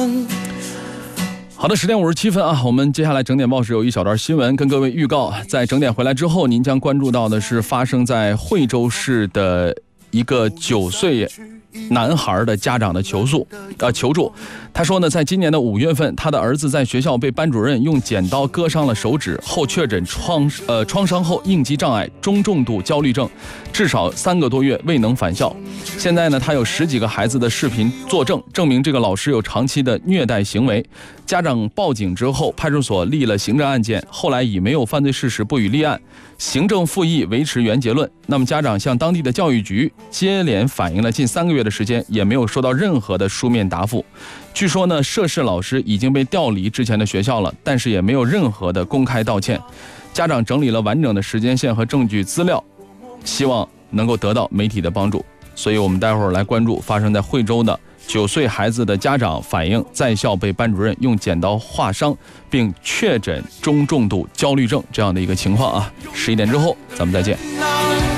好的，10点57分啊，我们接下来整点报时有一小段新闻跟各位预告。在整点回来之后，您将关注到的是发生在惠州市的一个9岁男孩的家长的求助。他说呢，在今年的5月份，他的儿子在学校被班主任用剪刀割伤了手指，后确诊创伤后应激障碍中重度焦虑症，至少3个多月未能返校。现在呢，他有10几个孩子的视频作证，证明这个老师有长期的虐待行为。家长报警之后，派出所立了行政案件，后来以没有犯罪事实不予立案，行政复议维持原结论。那么家长向当地的教育局接连反映了近3个月的时间，也没有收到任何的书面答复。据说呢，涉事老师已经被调离之前的学校了，但是也没有任何的公开道歉。家长整理了完整的时间线和证据资料，希望能够得到媒体的帮助。所以我们待会儿来关注发生在惠州的9岁孩子的家长反映在校被班主任用剪刀划伤，并确诊中重度焦虑症这样的一个情况啊。11点之后咱们再见。